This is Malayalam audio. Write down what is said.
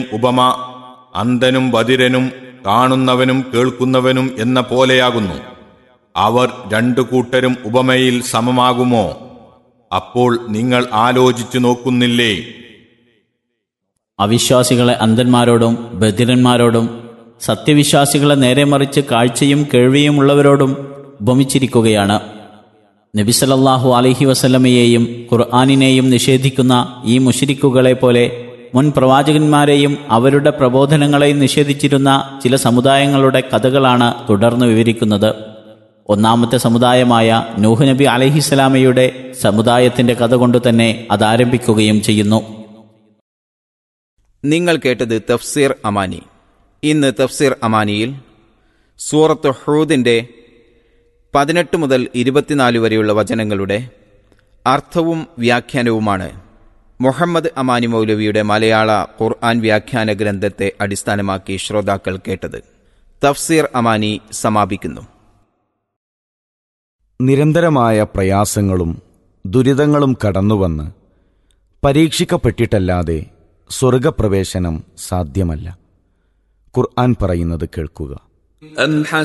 ഉപമ അന്ധനും ബധിരനും കാണുന്നവനും കേൾക്കുന്നവനും എന്ന പോലെയാകുന്നു. അവർ രണ്ടു കൂട്ടരും ഉപമയിൽ സമമാകുമോ? അപ്പോൾ നിങ്ങൾ ആലോചിച്ചു നോക്കുന്നില്ലേ? അവിശ്വാസികളെ അന്ധന്മാരോടും ബധിരന്മാരോടും സത്യവിശ്വാസികളെ നേരെ മറിച്ച് കാഴ്ചയും കേൾവിയുമുള്ളവരോടും ഉപമിച്ചിരിക്കുകയാണ്. നബി സല്ലല്ലാഹു അലൈഹി വസല്ലമയെയും ഖുർആനിനെയും നിഷേധിക്കുന്ന ഈ മുശ്രിക്കുകളെ പോലെ മുൻ പ്രവാചകന്മാരെയും അവരുടെ പ്രബോധനങ്ങളെയും നിഷേധിച്ചിരുന്ന ചില സമുദായങ്ങളുടെ കഥകളാണ് തുടർന്ന് വിവരിക്കുന്നത്. ഒന്നാമത്തെ സമുദായമായ നൂഹ് നബി അലൈഹിസ്സലാമയുടെ സമുദായത്തിന്റെ കഥ കൊണ്ട് തന്നെ അതാരംഭിക്കുകയും ചെയ്യുന്നു. നിങ്ങൾ കേട്ടത് തഫ്സീർ അമാനി. ഇന്ന് തഫ്സീർ അമാനിയിൽ സൂറത്ത് ഹൂദിന്റെ 18 മുതൽ 24 വരെയുള്ള വചനങ്ങളുടെ അർത്ഥവും വ്യാഖ്യാനവുമാണ് മുഹമ്മദ് അമാനി മൗലവിയുടെ മലയാള ഖുർആൻ വ്യാഖ്യാന ഗ്രന്ഥത്തെ അടിസ്ഥാനമാക്കി ശ്രോതാക്കൾ കേട്ടത്. തഫ്സീർ അമാനി സമാപിക്കുന്നു. നിരന്തരമായ പ്രയാസങ്ങളും ദുരിതങ്ങളും കടന്നുവന്ന് പരീക്ഷിക്കപ്പെട്ടിട്ടല്ലാതെ സ്വർഗപ്രവേശനം സാധ്യമല്ല. ഖുർആൻ പറയുന്നത് കേൾക്കുക.